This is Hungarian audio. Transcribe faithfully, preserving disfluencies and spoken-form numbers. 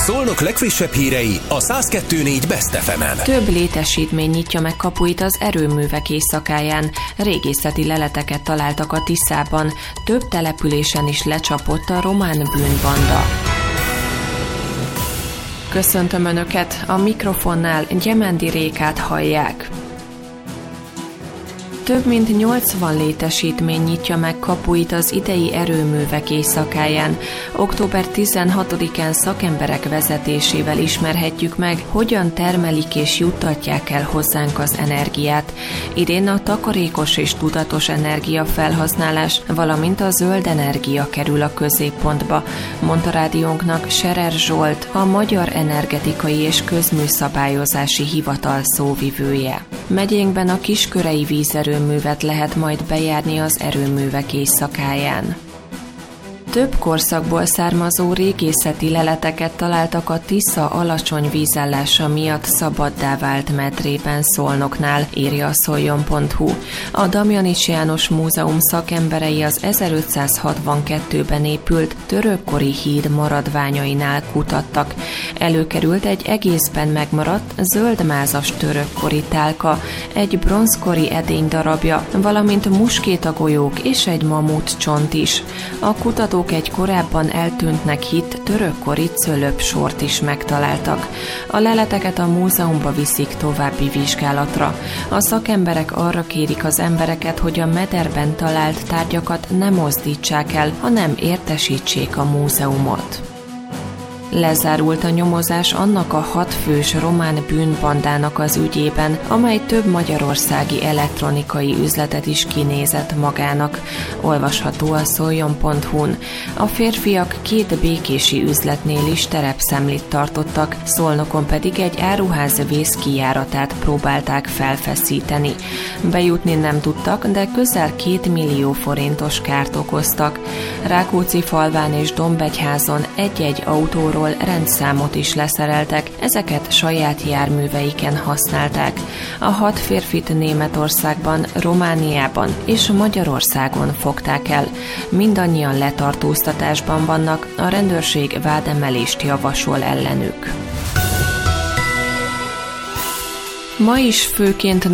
Szolnok legfrissebb hírei a száz kettő négy Best ef emen. Több létesítmény nyitja meg kapuit az erőművek éjszakáján. Régészeti leleteket találtak a Tiszában. Több településen is lecsapott a román bűnbanda. Köszöntöm Önöket, a mikrofonnál Gyemendi Rékát hallják. Több mint nyolcvan létesítmény nyitja meg kapuit az idei erőművek éjszakáján. október tizenhatodikán szakemberek vezetésével ismerhetjük meg, hogyan termelik és juttatják el hozzánk az energiát. Idén a takarékos és tudatos energiafelhasználás, valamint a zöld energia kerül a középpontba, mondta rádiónknak Serer Zsolt, a Magyar Energetikai és Közműszabályozási Hivatal szóvivője. Megyénkben a kiskörei vízerőművet lehet majd bejárni az erőművek éjszakáján. Több korszakból származó régészeti leleteket találtak a Tisza alacsony vízállása miatt szabaddá vált medrében Szolnoknál, írja a szoljon pont hu. A Damjanich János Múzeum szakemberei az ezerötszázhatvankettőben épült törökkori híd maradványainál kutattak. Előkerült egy egészben megmaradt zöldmázas törökkori tálka, egy bronzkori edény darabja, valamint muskétagolyók és egy mamut csont is. A kutatók egy korábban eltűntnek hitt törökkori cölöpsort is megtaláltak. A leleteket a múzeumba viszik további vizsgálatra. A szakemberek arra kérik az embereket, hogy a mederben talált tárgyakat ne mozdítsák el, hanem értesítsék a múzeumot. Lezárult a nyomozás annak a hatfős román bűnbandának az ügyében, amely több magyarországi elektronikai üzletet is kinézett magának. Olvasható a szoljon pont hu-n. A férfiak két békési üzletnél is terepszemlét tartottak, Szolnokon pedig egy áruház vészkijáratát próbálták felfeszíteni. Bejutni nem tudtak, de közel két millió forintos kárt okoztak. Rákóczifalván és Dombegyházon egy-egy autóról rendszámot is leszereltek, ezeket saját járműveiken használták. A hat férfit Németországban, Romániában és Magyarországon fogták el. Mindannyian letartóztatásban vannak, a rendőrség vádemelést javasol ellenük. Ma is főként